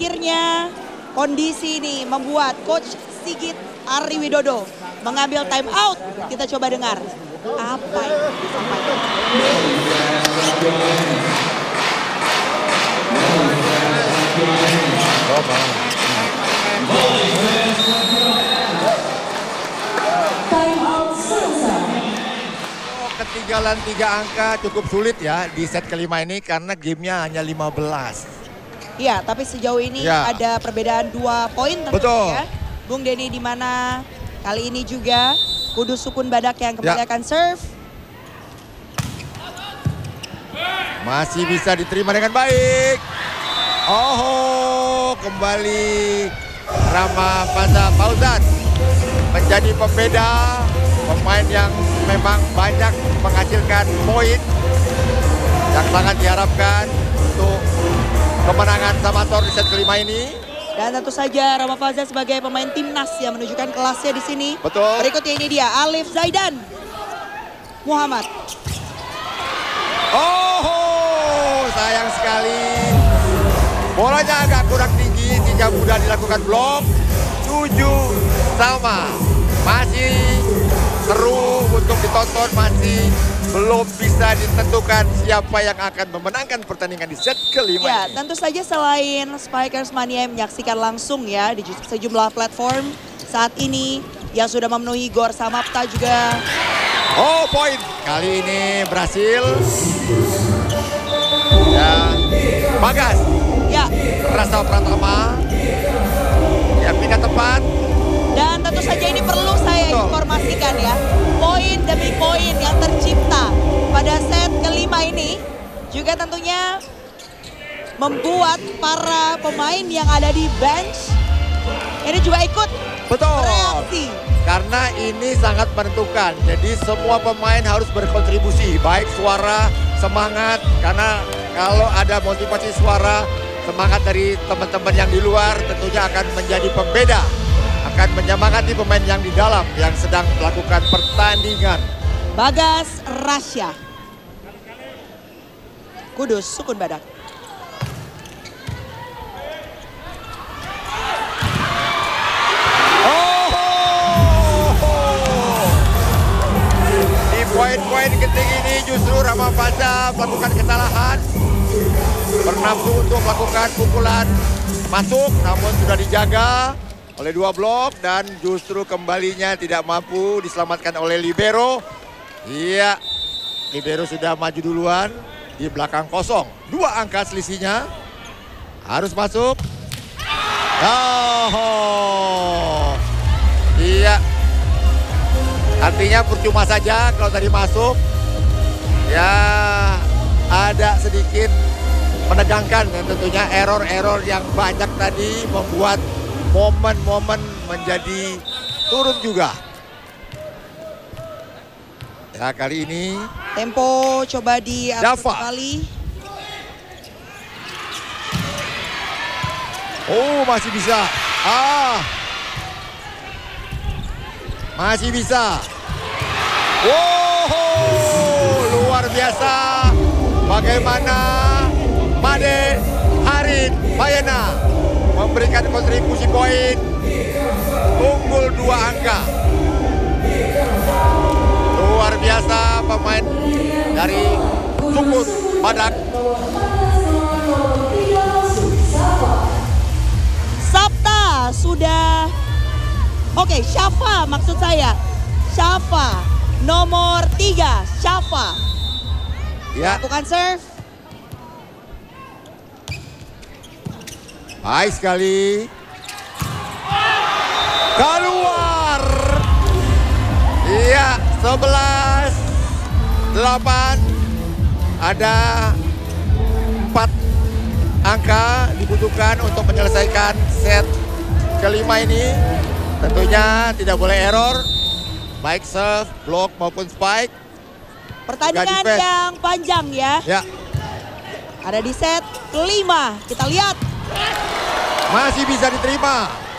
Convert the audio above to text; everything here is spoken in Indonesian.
akhirnya kondisi ini membuat Coach Sigit Ari Widodo mengambil time out. Kita coba dengar apa yang disampaikan. Ketinggalan 3 angka cukup sulit ya di set kelima ini karena gamenya hanya 15. Iya, tapi sejauh ini ada perbedaan 2 poin tentunya ya. Bung Denny, di mana kali ini juga Kudus Sukun Badak yang kembali akan serve. Masih bisa diterima dengan baik. Oh, kembali Rama Fauzan menjadi pembeda, pemain yang memang banyak menghasilkan poin yang sangat diharapkan untuk kemenangan Samator di set kelima ini. Dan tentu saja Rama Fauzan sebagai pemain timnas yang menunjukkan kelasnya di sini. Betul. Berikutnya ini dia Alif Zaidan Muhammad. Oh, sayang sekali. Bolanya agak kurang tinggi sehingga mudah dilakukan blok. 7 sama. Masih seru untuk ditonton, masih belum bisa ditentukan siapa yang akan memenangkan pertandingan di set kelima ini. Tentu saja selain Spikers Mania yang menyaksikan langsung ya di sejumlah platform saat ini yang sudah memenuhi Gor Samapta juga. Oh, poin. Kali ini berhasil. Ya, Bagas. Ya. Rasa Pratama. Ya, pindah tepat. Dan tentu saja ini perlu saya informasikan ya. Poin demi poin yang tercipta pada set kelima ini juga tentunya membuat para pemain yang ada di bench ini juga ikut bereaksi. Karena ini sangat menentukan. Jadi semua pemain harus berkontribusi. Baik suara, semangat. Karena kalau ada motivasi suara, semangat dari teman-teman yang di luar tentunya akan menjadi pembeda. Akan menyemangati pemain yang di dalam yang sedang melakukan pertandingan. Bagas Rasya. Kudus Sukun Badak. Di poin-poin genting ini justru Rama Fauzan melakukan kesalahan. Bernafsu untuk melakukan pukulan masuk, namun sudah dijaga oleh 2 blok dan justru kembalinya tidak mampu diselamatkan oleh libero. Iya, libero sudah maju duluan di belakang kosong. 2 angka selisihnya harus masuk. Oh, iya. Artinya percuma saja kalau tadi masuk. Ya, ada sedikit menegangkan dan tentunya error-error yang banyak tadi membuat momen-momen menjadi turun juga. Ya, kali ini tempo coba diatur kembali. Oh, masih bisa. Masih bisa. Wow, luar biasa. Bagaimana Made Harin Bayana memberikan kontribusi poin, unggul 2 angka. Luar biasa pemain dari Sukun Badak. Sapta sudah, oke, Syafa maksud saya. Syafa nomor 3, Syafa. Ya. Lakukan serve. Baik sekali. Keluar. Iya, 11-8. Ada 4 angka dibutuhkan untuk menyelesaikan set kelima ini. Tentunya tidak boleh error. Baik serve, block maupun spike. Pertandingan yang panjang ya. Ya. Ada di set kelima. Kita lihat. Masih bisa diterima.